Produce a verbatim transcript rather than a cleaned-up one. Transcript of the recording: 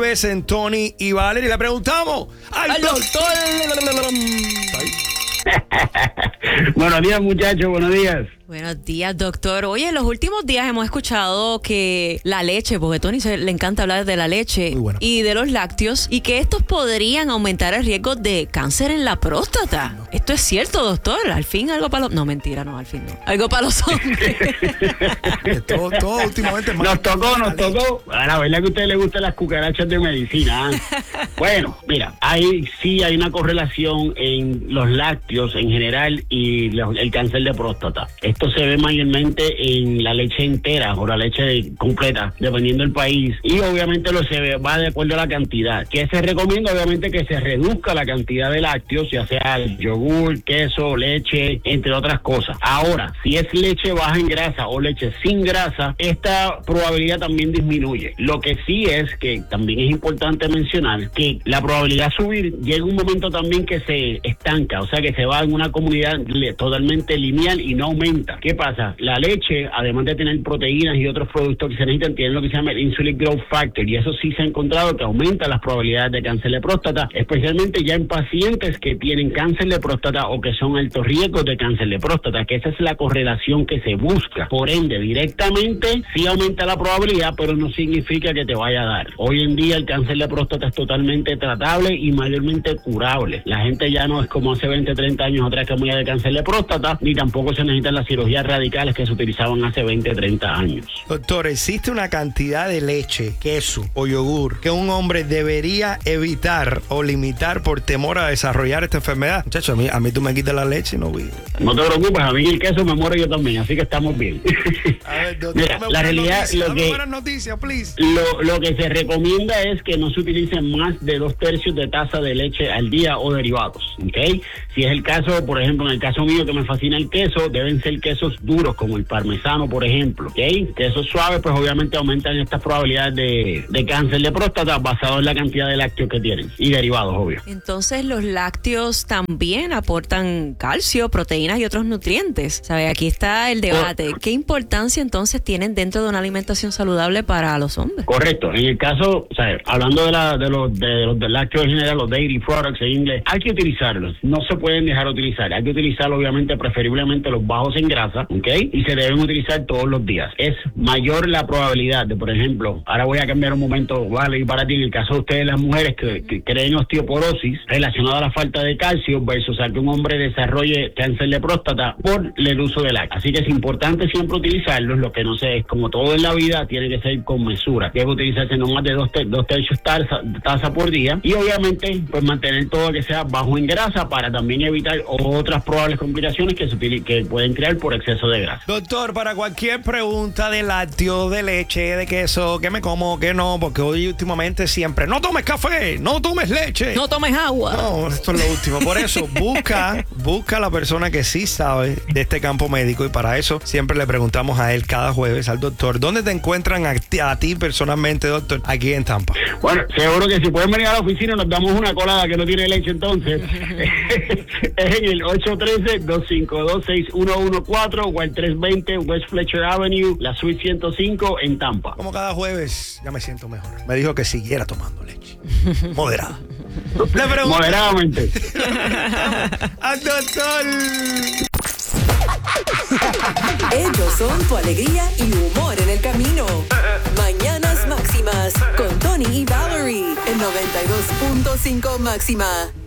Ves en Tony y Valerie. Le preguntamos al, al doctor. Buenos días, muchachos, buenos días. Buenos días, doctor. Oye, en los últimos días hemos escuchado que la leche, porque a Tony se, le encanta hablar de la leche y de los lácteos, y que estos podrían aumentar el riesgo de cáncer en la próstata. ¿Esto es cierto, doctor? Al fin algo para los... No, mentira, no, al fin no. Algo para los hombres. todo, todo últimamente... Nos tocó, nos tocó. A la verdad que a ustedes les gustan las cucarachas de medicina. ¿eh? Bueno, mira, ahí sí hay una correlación en los lácteos en general y los, el cáncer de próstata. Esto se ve mayormente en la leche entera o la leche completa, dependiendo del país. Y obviamente lo se ve, va de acuerdo a la cantidad. ¿Qué se recomienda? Obviamente que se reduzca la cantidad de lácteos, ya sea el yogur, queso, leche, entre otras cosas. Ahora, si es leche baja en grasa o leche sin grasa, esta probabilidad también disminuye. Lo que sí es que también es importante mencionar que la probabilidad de subir llega un momento también que se estanca, o sea que se va en una comunidad totalmente lineal y no aumenta. ¿Qué pasa? La leche, además de tener proteínas y otros productos que se necesitan, tiene lo que se llama el insulin growth factor, y eso sí se ha encontrado que aumenta las probabilidades de cáncer de próstata, especialmente ya en pacientes que tienen cáncer de próstata o que son altos riesgos de cáncer de próstata, que esa es la correlación que se busca. Por ende, directamente sí aumenta la probabilidad, pero no significa que te vaya a dar. Hoy en día el cáncer de próstata es totalmente tratable y mayormente curable. La gente ya no es como hace veinte, treinta años atrás que moría de cáncer de próstata, ni tampoco se necesitan las cirugías radicales que se utilizaban hace veinte, treinta años. Doctor, ¿existe una cantidad de leche, queso o yogur que un hombre debería evitar o limitar por temor a desarrollar esta enfermedad? Muchacho, a mí, a mí tú me quitas la leche y no voy. No te preocupes, a mí el queso me muero yo también, así que estamos bien. A ver, doctor, mira, la realidad, noticia, lo, que, noticia, lo, lo que se recomienda es que no se utilicen más de dos tercios de taza de leche al día o derivados, ¿ok? Si es el caso, por ejemplo, en el caso mío que me fascina el queso, deben ser quesos duros como el parmesano, por ejemplo, ¿ok? Quesos suaves, pues obviamente aumentan estas probabilidades de, de cáncer de próstata basado en la cantidad de lácteos que tienen y derivados, obvio. Entonces los lácteos también aportan calcio, proteínas y otros nutrientes. ¿Sabe? Aquí está el debate. ¿Qué importancia entonces tienen dentro de una alimentación saludable para los hombres? Correcto. En el caso, o sea, hablando de, la, de, los, de los de lácteos en general, los dairy products en inglés, hay que utilizarlos. No se pueden dejar de utilizar. Hay que utilizar, obviamente, preferiblemente los bajos en grasa, ¿ok? Y se deben utilizar todos los días. Es mayor la probabilidad de, por ejemplo, ahora voy a cambiar un momento, vale, y para ti, en el caso de ustedes, las mujeres que, que creen osteoporosis relacionada a la falta de calcio versus a que un hombre desarrolle cáncer de próstata por el uso de lácteos. Así que es importante siempre utilizarlos. Lo que no sé es, como todo en la vida, tiene que ser con mesura. Debe utilizarse no más de dos, ter dos tercios taza, taza por día y obviamente pues mantener todo que sea bajo en grasa para también evitar otras probables complicaciones que, se, que pueden crear por exceso de grasa. Doctor, para cualquier pregunta de lácteo, de leche, de queso, qué me como, qué no, porque hoy últimamente siempre, no tomes café, no tomes leche. No tomes agua. No, esto es lo último. Por eso, busca, busca a la persona que sí sabe de este campo médico y para eso siempre le preguntamos a él cada jueves, al doctor, ¿dónde te encuentran a ti, a ti personalmente, doctor, aquí en Tampa? Bueno, seguro que si pueden venir a la oficina nos damos una colada que no tiene leche entonces. Es en el ocho uno tres, dos cinco dos, seis uno uno cuatro o el tres veinte West Fletcher Avenue, la suite ciento cinco en Tampa. Como cada jueves, ya me siento mejor. Me dijo que siguiera tomando leche. Moderada. Moderadamente. Al doctor. Ellos son tu alegría y humor en el camino. Mañanas Máximas con Tony y Valerie en noventa y dos punto cinco Máxima.